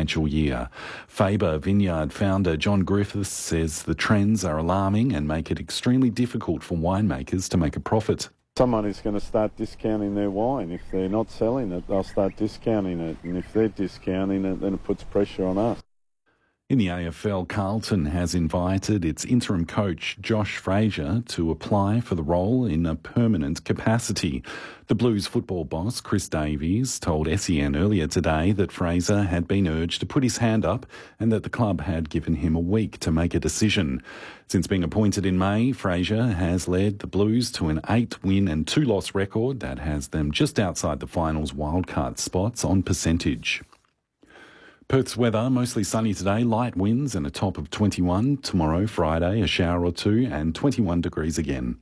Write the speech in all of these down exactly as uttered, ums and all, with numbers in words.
financial year. Faber Vineyard founder John Griffiths says the trends are alarming and make it extremely difficult for winemakers to make a profit. Someone is going to start discounting their wine. If they're not selling it, they'll start discounting it. And if they're discounting it, then it puts pressure on us. In the A F L, Carlton has invited its interim coach, Josh Fraser, to apply for the role in a permanent capacity. The Blues football boss, Chris Davies, told S E N earlier today that Fraser had been urged to put his hand up and that the club had given him a week to make a decision. Since being appointed in May, Fraser has led the Blues to an eight-win and two-loss record that has them just outside the finals wildcard spots on percentage. Perth's weather, mostly sunny today, light winds and a top of twenty-one. Tomorrow, Friday, a shower or two and twenty-one degrees again.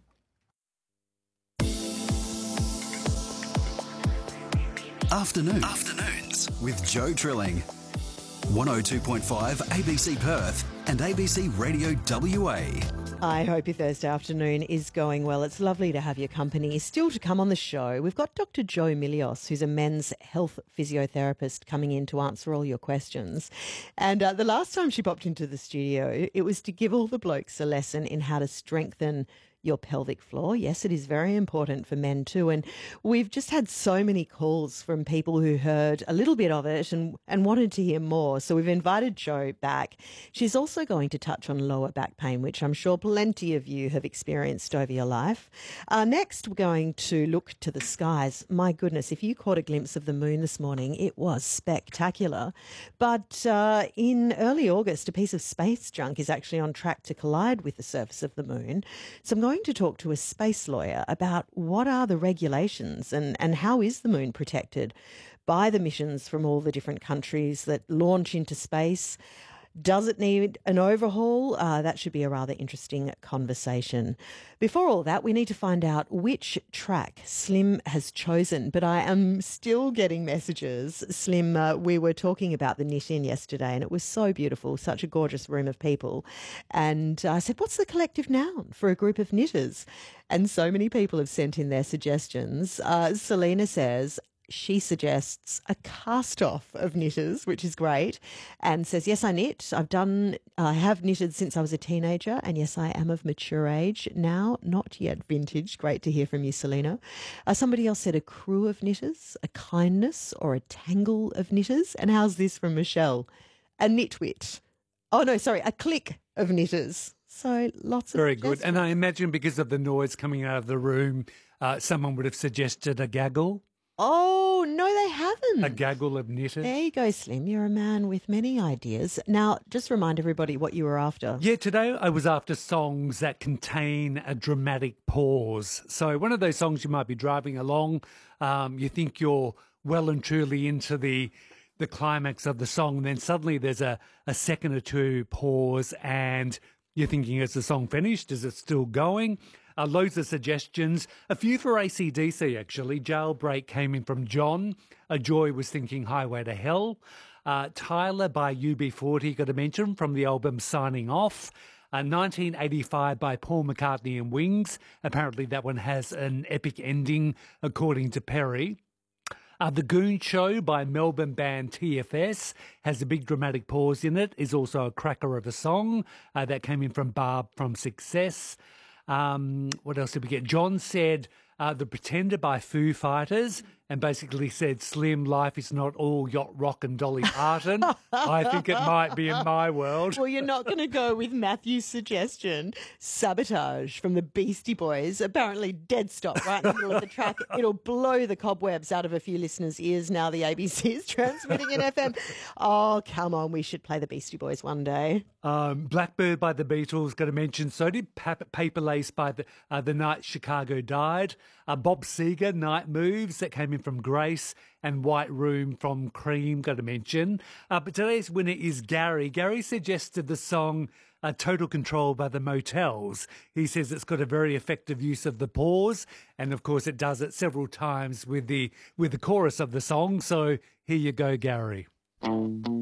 Afternoons. Afternoons with Joe Trilling. one oh two point five A B C Perth and A B C Radio W A. I hope your Thursday afternoon is going well. It's lovely to have your company. Still to come on the show, we've got Doctor Jo Milios, who's a men's health physiotherapist, coming in to answer all your questions. And uh, the last time she popped into the studio, it was to give all the blokes a lesson in how to strengthen your pelvic floor. Yes, it is very important for men too. And we've just had so many calls from people who heard a little bit of it and, and wanted to hear more. So we've invited Jo back. She's also going to touch on lower back pain, which I'm sure plenty of you have experienced over your life. Uh, next, we're going to look to the skies. My goodness, if you caught a glimpse of the moon this morning, it was spectacular. But uh, in early August, a piece of space junk is actually on track to collide with the surface of the moon. So I'm going to talk to a space lawyer about what are the regulations and, and how is the moon protected by the missions from all the different countries that launch into space. Does it need an overhaul? Uh, that should be a rather interesting conversation. Before all that, we need to find out which track Slim has chosen. But I am still getting messages. Slim, uh, we were talking about the knit-in yesterday and it was so beautiful, such a gorgeous room of people. And I said, what's the collective noun for a group of knitters? And so many people have sent in their suggestions. Uh, Selena says, she suggests a cast-off of knitters, which is great, and says, yes, I knit. I've done, I have knitted since I was a teenager, and yes, I am of mature age now, not yet vintage. Great to hear from you, Selena. Uh, somebody else said a crew of knitters, a kindness or a tangle of knitters. And how's this from Michelle? A nitwit. Oh, no, sorry, a clique of knitters. So lots of Very good. And I imagine because of the noise coming out of the room, uh, someone would have suggested a gaggle. Oh, no, they haven't. A gaggle of knitters. There you go, Slim. You're a man with many ideas. Now, just remind everybody what you were after. Yeah, today I was after songs that contain a dramatic pause. So one of those songs you might be driving along, um, you think you're well and truly into the the climax of the song, and then suddenly there's a, a second or two pause and you're thinking, is the song finished? Is it still going? Uh, loads of suggestions. A few for A C D C, actually. Jailbreak came in from John. A Joy was thinking Highway to Hell. Uh, Tyler by U B forty, got to mention, from the album Signing Off. Uh, nineteen eighty-five by Paul McCartney and Wings. Apparently that one has an epic ending, according to Perry. Uh, the Goon Show by Melbourne band T F S has a big dramatic pause in it, is also a cracker of a song. Uh, that came in from Barb from Success. Um, what else did we get? John said uh, The Pretender by Foo Fighters, and basically said, Slim, life is not all yacht rock and Dolly Parton. I think it might be in my world. Well, you're not going to go with Matthew's suggestion, Sabotage from the Beastie Boys. Apparently dead stop right in the middle of the track. It'll blow the cobwebs out of a few listeners' ears now the A B C is transmitting in F M. Oh, come on, we should play the Beastie Boys one day. Um, Blackbird by the Beatles, got to mention. So did pa- Paper Lace by the, uh, the Night Chicago Died. Uh, Bob Seger, Night Moves, that came in from Grace, and White Room from Cream, got to mention. Uh, but today's winner is Gary. Gary suggested the song uh, Total Control by the Motels. He says it's got a very effective use of the pause, and of course it does it several times with the with the chorus of the song. So here you go, Gary.